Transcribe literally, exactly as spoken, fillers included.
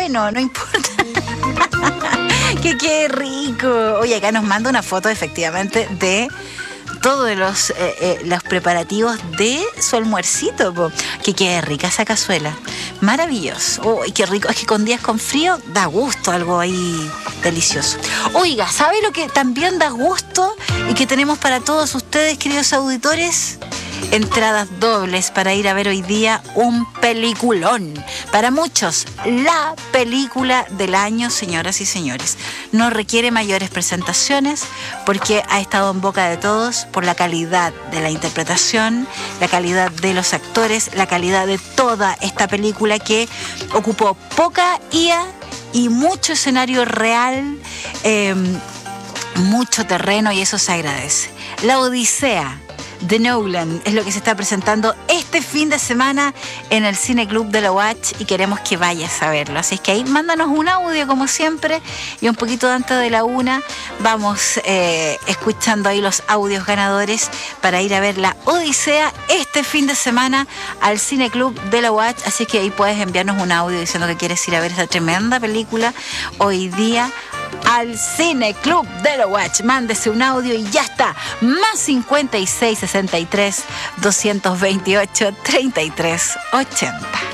bueno, no importa. Que quede rico. Oye, acá nos manda una foto efectivamente de todos los, eh, eh, los preparativos de su almuercito, po. Que quede rica esa cazuela. Maravilloso. Uy, qué rico. Es que con días con frío da gusto algo ahí delicioso. Oiga, ¿sabe lo que también da gusto y que tenemos para todos ustedes, queridos auditores? Entradas dobles para ir a ver hoy día un peliculón. Para muchos, la película del año, señoras y señores. No requiere mayores presentaciones porque ha estado en boca de todos por la calidad de la interpretación, la calidad de los actores, la calidad de toda esta película que ocupó poca I A y mucho escenario real, eh, mucho terreno, y eso se agradece. La Odisea de Nolan es lo que se está presentando este fin de semana en el Cine Club de la U A Ch y queremos que vayas a verlo. Así es que ahí mándanos un audio como siempre y un poquito antes de la una vamos eh, escuchando ahí los audios ganadores para ir a ver la Odisea este fin de semana al Cine Club de la U A Ch. Así que ahí puedes enviarnos un audio diciendo que quieres ir a ver esa tremenda película hoy día al Cine Club de la U A Ch. Mándese un audio y ya está. Más cincuenta y seis, sesenta y tres, doscientos veintiocho, treinta y tres, ochenta.